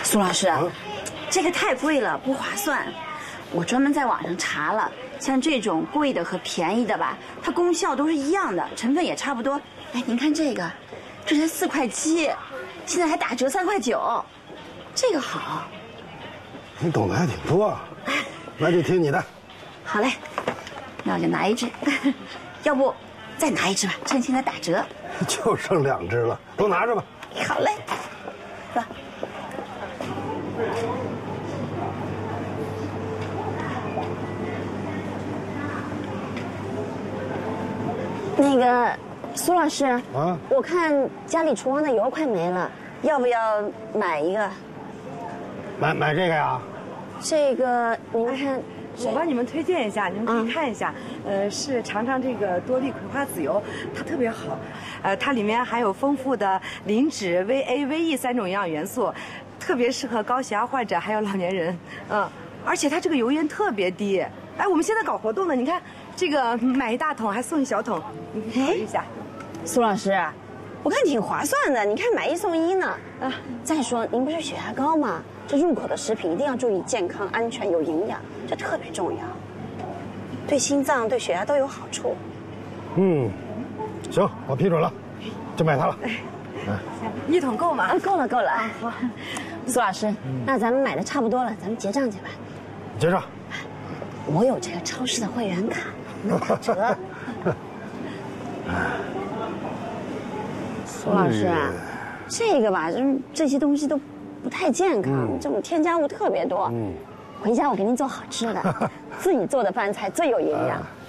苏老师，这个太贵了，不划算。我专门在网上查了，像这种贵的和便宜的吧，它功效都是一样的，成分也差不多。哎，您看这个，这才4块7，现在还打折3块9，这个好。 你懂得还挺多，那就听你的。 好嘞，那我就拿1支，要不再拿1支吧，趁现在打折。 就剩2支了，都拿着吧。 好嘞，走。那个苏老师啊，我看家里厨房的油快没了，要不要买一个？ 买这个呀？ 这个你们看， 我帮你们推荐一下，你们可以看一下。是尝尝这个多利葵花籽油，它特别好。它里面含有丰富的磷脂、VA、VE 3种营养元素，特别适合高血压患者还有老年人。而且它这个油烟特别低。哎，我们现在搞活动呢，你看这个买1大桶还送1小桶，你可以考虑一下。 苏老师，我看挺划算的，你看买1送1呢。再说您不是血压高吗？这入口的食品一定要注意健康、安全、有营养，这特别重要，对心脏、对血压都有好处。 行，我批准了，就买它了。 1桶够吗？ 够了。好，苏老师，那咱们买的差不多了，咱们结账去吧。 结账。 我有这个超市的会员卡，能打折。苏老师，这个吧，就是这些东西都不太健康，这种添加物特别多。回家我给您做好吃的，自己做的饭菜最有营养。